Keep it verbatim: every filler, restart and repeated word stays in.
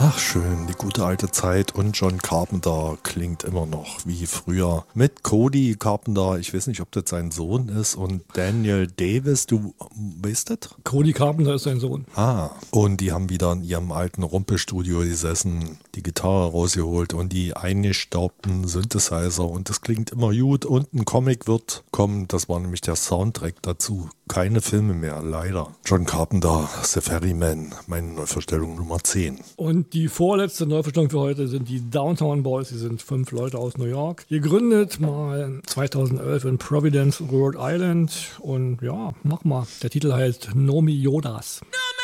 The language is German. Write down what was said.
Ach schön, die gute alte Zeit und John Carpenter klingt immer noch wie früher. Mit Cody Carpenter, ich weiß nicht, ob das sein Sohn ist, und Daniel Davis, du weißt das? Cody Carpenter ist sein Sohn. Ah, und die haben wieder in ihrem alten Rumpelstudio gesessen, die Gitarre rausgeholt und die eingestaubten Synthesizer, und das klingt immer gut, und ein Comic wird kommen, das war nämlich der Soundtrack dazu. Keine Filme mehr, leider. John Carpenter, The Ferryman, meine Neuvorstellung Nummer zehn. Und die vorletzte Neuvorstellung für heute sind die Downtown Boys. Sie sind fünf Leute aus New York. Gegründet mal zweitausendelf in Providence, Rhode Island. Und ja, mach mal. Der Titel heißt No Me Yodas. No